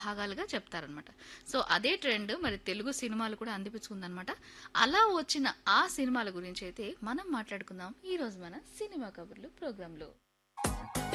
భాగాలుగా చెప్తారనమాట. సో, అదే ట్రెండ్ మరి తెలుగు సినిమాలు కూడా అందిపుచ్చుకుందనమాట. అలా వచ్చిన ఆ సినిమాల గురించయితే మనం మాట్లాడుకుందాం ఈరోజు మన సినిమా కబుర్లు ప్రోగ్రాంలో.